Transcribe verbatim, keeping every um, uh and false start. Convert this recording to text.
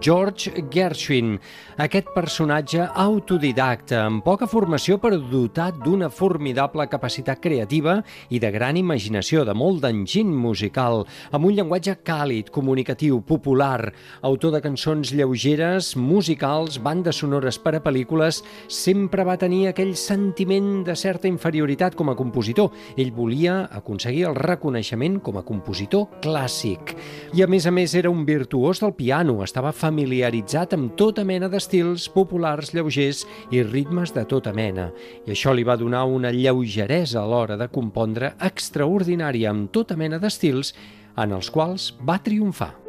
George Gershwin, aquest personatge autodidacta, amb poca formació però dotat d'una formidable capacitat creativa i de gran imaginació, de molt d'enginy musical, amb un llenguatge càlid, comunicatiu, popular, autor de cançons lleugeres, musicals, bandes sonores per a pel·lícules, sempre va tenir aquell sentiment de certa inferioritat com a compositor. Ell volia aconseguir el reconeixement com a compositor clàssic. I a més a més era un virtuós del piano, estava familiaritzat amb tota mena d'estils populars, lleugers i ritmes de tota mena. I això li va donar una lleugeresa a l'hora de compondre extraordinària amb tota mena d'estils en els quals va triomfar.